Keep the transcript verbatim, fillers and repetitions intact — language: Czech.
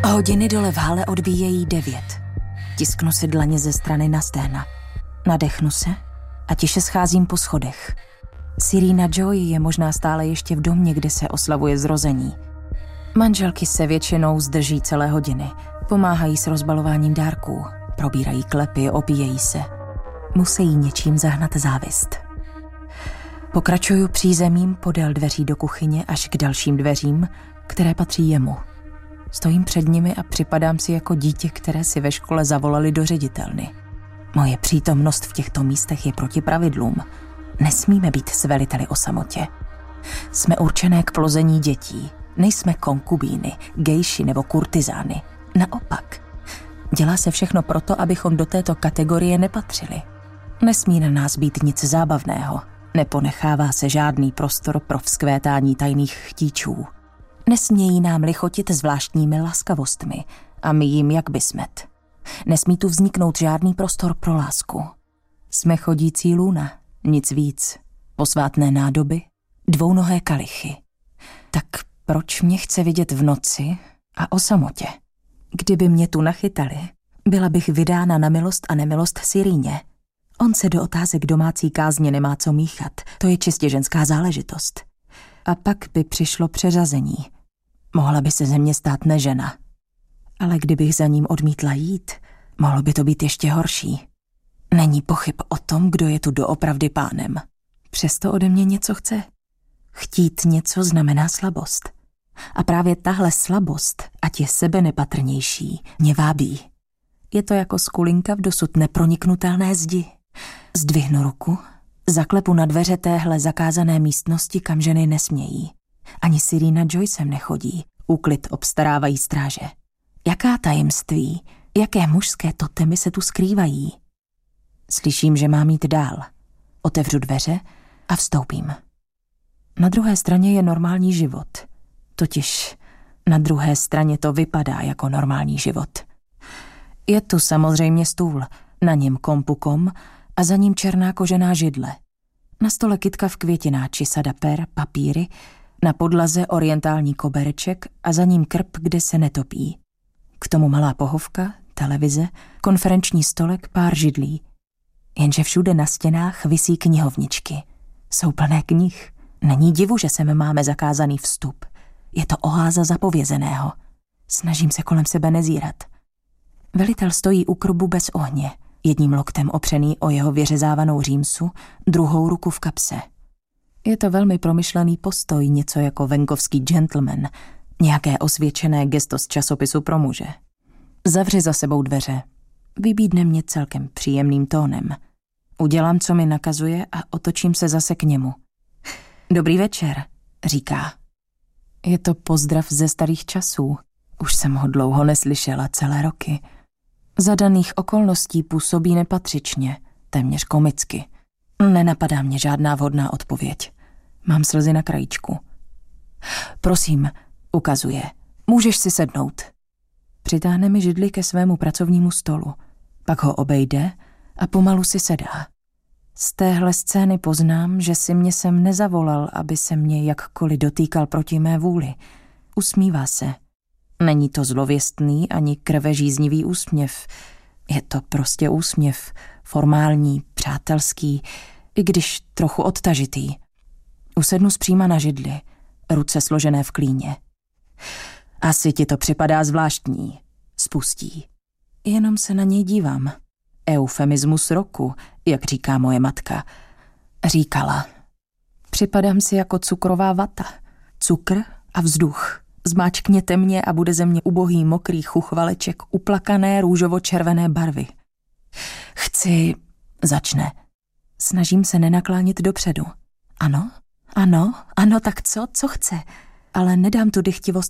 Hodiny dole v hale odbíjejí devět. Tisknu si dlaně ze strany na sténa. Nadechnu se a tiše scházím po schodech. Serena Joy je možná stále ještě v domě, kde se oslavuje zrození. Manželky se většinou zdrží celé hodiny. Pomáhají s rozbalováním dárků. Probírají klepy, opíjejí se. Musí něčím zahnat závist. Pokračuju přízemím podél dveří do kuchyně až k dalším dveřím, které patří jemu. Stojím před nimi a připadám si jako dítě, které si ve škole zavolali do ředitelny. Moje přítomnost v těchto místech je proti pravidlům. Nesmíme být s veliteli o samotě. Jsme určené k plození dětí. Nejsme konkubíny, gejši nebo kurtizány. Naopak. Dělá se všechno proto, abychom do této kategorie nepatřili. Nesmí na nás být nic zábavného. Neponechává se žádný prostor pro vzkvétání tajných chtíčů. Nesmějí nám lichotit zvláštními laskavostmi a my jim jak by smet. Nesmí tu vzniknout žádný prostor pro lásku. Jsme chodící lůna, nic víc. Posvátné nádoby, dvounohé kalichy. Tak proč mě chce vidět v noci a o samotě? Kdyby mě tu nachytali, byla bych vydána na milost a nemilost Sereně. On se do otázek domácí kázně nemá co míchat, to je čistě ženská záležitost. A pak by přišlo přeřazení. Mohla by se ze mě stát nežena. Ale kdybych za ním odmítla jít, mohlo by to být ještě horší. Není pochyb o tom, kdo je tu doopravdy pánem. Přesto ode mě něco chce. Chtít něco znamená slabost. A právě tahle slabost, ať je sebe nepatrnější, mě vábí. Je to jako skulinka v dosud neproniknutelné zdi. Zdvihnu ruku, zaklepu na dveře téhle zakázané místnosti, kam ženy nesmějí. Ani Serena Joy sem nechodí, úklid obstarávají stráže. Jaká tajemství, jaké mužské totemy se tu skrývají? Slyším, že mám jít dál. Otevřu dveře a vstoupím. Na druhé straně je normální život. Totiž na druhé straně to vypadá jako normální život. Je tu samozřejmě stůl, na něm kompukom a za ním černá kožená židle. Na stole kytka v květináči, sada per, papíry, na podlaze orientální kobereček a za ním krb, kde se netopí. K tomu malá pohovka, televize, konferenční stolek, pár židlí. Jenže všude na stěnách visí knihovničky. Jsou plné knih. Není divu, že sem máme zakázaný vstup. Je to oáza zapovězeného. Snažím se kolem sebe nezírat. Velitel stojí u krubu bez ohně, jedním loktem opřený o jeho vyřezávanou římsu, druhou ruku v kapse. Je to velmi promyšlený postoj, něco jako venkovský gentleman, nějaké osvědčené gesto z časopisu pro muže. Zavři za sebou dveře. Vybídne mě celkem příjemným tónem. Udělám, co mi nakazuje a otočím se zase k němu. Dobrý večer, říká. Je to pozdrav ze starých časů. Už jsem ho dlouho neslyšela, celé roky. Za daných okolností působí nepatřičně, téměř komicky. Nenapadá mě žádná vhodná odpověď. Mám slzy na krajíčku. Prosím, ukazuje. Můžeš si sednout. Přitáhne mi židli ke svému pracovnímu stolu. Pak ho obejde a pomalu si sedá. Z téhle scény poznám, že si mě sem nezavolal, aby se mě jakkoliv dotýkal proti mé vůli. Usmívá se. Není to zlověstný ani krvežíznivý úsměv. Je to prostě úsměv, formální, přátelský, i když trochu odtažitý. Usednu zpříma na židli, ruce složené v klíně. Asi ti to připadá zvláštní, spustí. Jenom se na něj dívám. Eufemismus roku, jak říká moje matka. Říkala. Připadám si jako cukrová vata. Cukr a vzduch. Zmáčkněte mě a bude ze mě ubohý mokrý chuchvaleček uplakané růžovo-červené barvy. Chci... Začne. Snažím se nenaklánět dopředu. Ano? Ano? Ano, tak co? Co chce? Ale nedám tu dychtivost